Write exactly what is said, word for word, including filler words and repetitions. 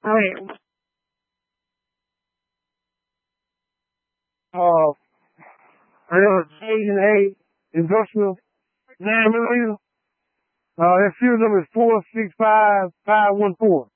All right. Uh, I got a Asian A industrial nine millimeter. Uh, that serial number is four six five five one four.